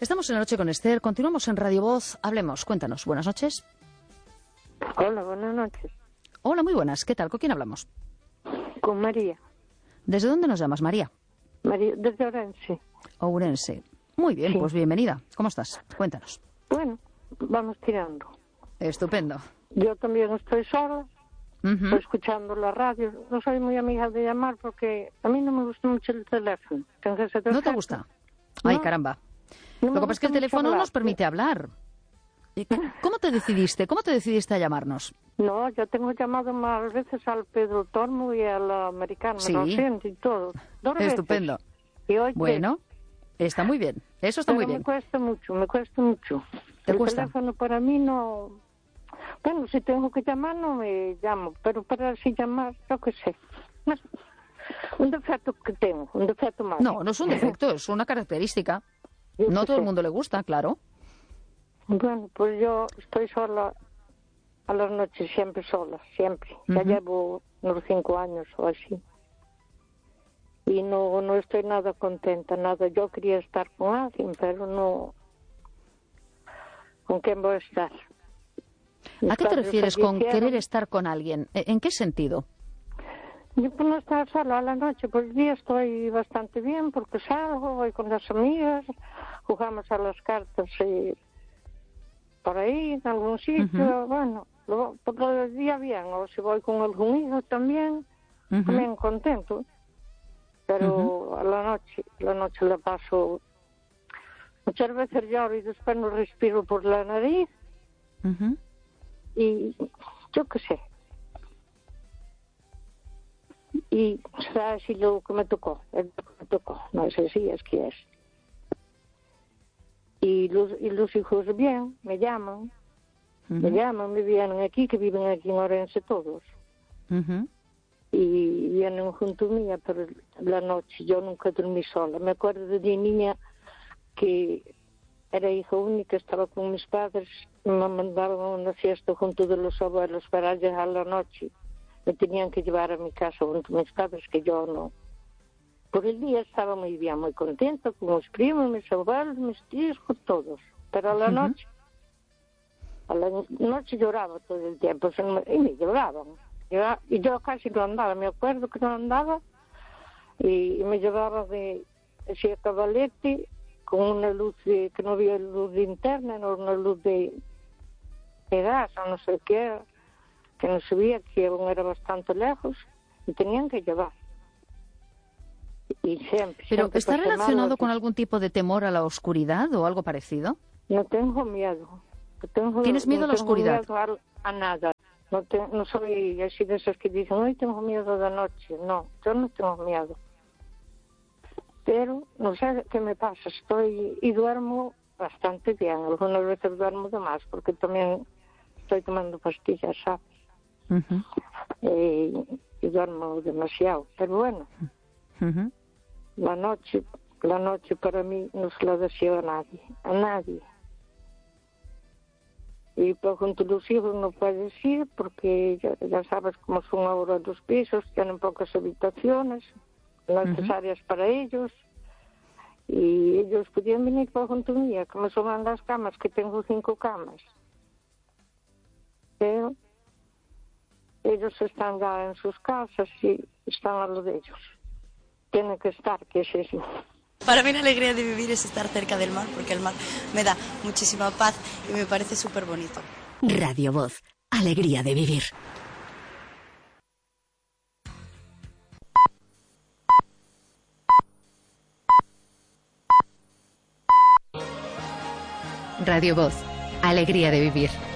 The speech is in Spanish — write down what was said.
Estamos en La Noche con Esther, continuamos en Radio Voz. Hablemos, cuéntanos. Buenas noches. Hola, buenas noches. Hola, muy buenas. ¿Qué tal? ¿Con quién hablamos? Con María. ¿Desde dónde nos llamas, María? María, desde Orense. Ourense. Muy bien, Sí. pues bienvenida. ¿Cómo estás? Cuéntanos. Bueno, vamos tirando. Estupendo. Yo también estoy sola, Ujú. estoy escuchando la radio. No soy muy amiga de llamar porque a mí no me gusta mucho el teléfono. Entonces, ¿No te gusta? Ay, No. caramba. No me Lo que pasa es que el gusta mucho teléfono hablar. nos permite hablar. ¿Y ¿Cómo te decidiste? ¿Cómo te decidiste a llamarnos? No, yo tengo llamado más veces al Pedro Tormo y al americano, Sí. me lo siento y todo. 2 veces. Estupendo. Y hoy Bueno, está muy bien. Eso está pero muy bien. me cuesta mucho. ¿Te El cuesta? teléfono para mí no... Bueno, si tengo que llamar no me llamo, pero para así llamar, yo qué sé. No, un defecto que tengo, un defecto más. No, no es un defecto, es una característica. Yo No a qué todo el sé. mundo le gusta, claro. Bueno, pues yo estoy sola a las noches, siempre sola, siempre. Ya Ujú. llevo unos 5 años o así. Y no estoy nada contenta, nada. Yo quería estar con alguien, pero no... ¿Con quién voy a estar? ¿A qué te refieres con fallecieron. querer estar con alguien? ¿En qué sentido? Yo por no estar sola a la noche, por el día estoy bastante bien porque salgo, voy con las amigas, jugamos a las cartas por ahí, en algún sitio, bueno, por el día bien, o si voy con algún hijo también, Ujú. también contento, pero a la noche la paso, muchas veces lloro y después no respiro por la nariz Ujú. y yo qué sé. Y sabes si lo que me tocó, no sé si es que es. Y los hijos bien, me llaman, me vienen aquí, que viven aquí en Orense todos. Ujú. Y vienen junto mía, pero la noche yo nunca dormí sola. Me acuerdo de niña que era hija única, estaba con mis padres, me mandaban a una fiesta junto de los abuelos para llegar a la noche. Me tenían que llevar a mi casa junto a mis padres, que yo no. Por el día estaba muy bien, muy contenta con mis primos, mis abuelos, mis tíos, con todos. Pero a la noche lloraba todo el tiempo, y me lloraban. Y yo casi no andaba, me acuerdo que no andaba, y me llevaba decía cabalete, con una luz que no había luz de interna, no una luz de gas o no sé qué era, que no sabía, que aún era bastante lejos, y tenían que llevar. Y siempre, ¿Pero siempre está pasé mal, relacionado con algún tipo de temor a la oscuridad o algo parecido? No tengo miedo. ¿Tienes miedo a la oscuridad? No tengo miedo a nada. No soy así de esas que dicen, hoy tengo miedo de noche. No, yo no tengo miedo. Pero no sé qué me pasa. Y duermo bastante bien. Algunas veces duermo de más porque también estoy tomando pastillas, ¿sabes? Ujú. Y duermo demasiado. Pero bueno, Ujú. la noche para mí no se la deseo a nadie. Y por junto a los hijos no puedes ir porque ya sabes cómo son ahora los pisos, tienen pocas habitaciones necesarias para ellos, y ellos podían venir por junto mía, que me suban las camas, que tengo 5 camas. Pero ellos están ya en sus casas y están a lo de ellos. Tienen que estar, que es eso. Para mí la alegría de vivir es estar cerca del mar, porque el mar me da muchísima paz y me parece súper bonito. Radio Voz, alegría de vivir. Radio Voz, alegría de vivir.